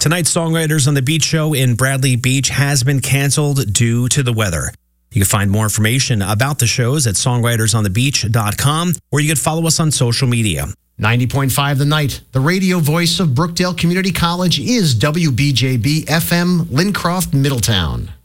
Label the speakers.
Speaker 1: Tonight's Songwriters on the Beach show in Bradley Beach has been canceled due to the weather. You can find more information about the shows at songwritersonthebeach.com, or you can follow us on social media.
Speaker 2: 90.5 The Night, the radio voice of Brookdale Community College, is WBJB FM, Lincroft, Middletown.